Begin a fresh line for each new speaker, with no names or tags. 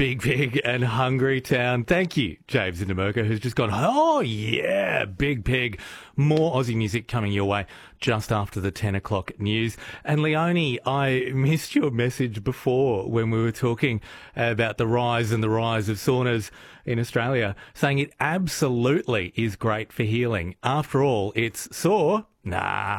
Big Pig and Hungry Town. Thank you, James in America, who's just gone, oh yeah, Big Pig. More Aussie music coming your way just after the 10 o'clock news. And Leonie, I missed your message before when we were talking about the rise of saunas in Australia, saying it absolutely is great for healing. After all, it's sore. Nah.